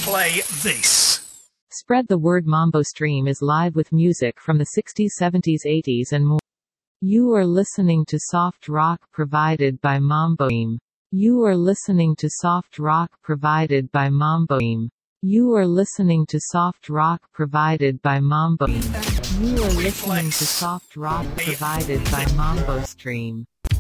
Play this. Spread the word. Mambo Stream is live with music from the 60s, 70s, 80s and more. You are listening to soft rock provided by Mambo Stream. You are listening to soft rock provided by Mambo Stream. You are listening to soft rock provided by Mambo Stream. You are listening to soft rock provided by Mambo Stream.